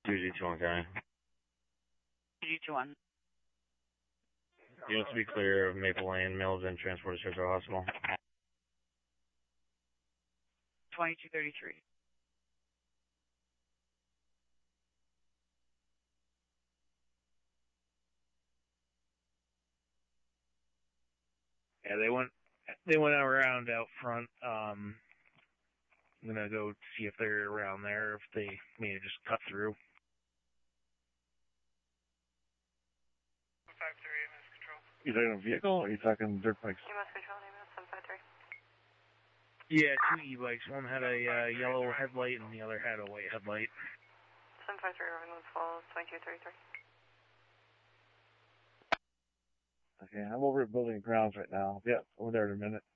2G21 County. 2G21. You want to be clear of Maple Lane. Male has been transported to Churchill Hospital. 2233. Yeah, they went around out front. I'm gonna go see if they're around there, if they may have just cut through. 753, EMS control. You talking a vehicle or are you talking dirt bikes? EMS control, EMS 753. Yeah, two e-bikes. One had a yellow headlight and the other had a white headlight. 753, Irving Woods Falls, 2233. Okay, I'm over at Building Grounds right now. Yeah, over there in a minute.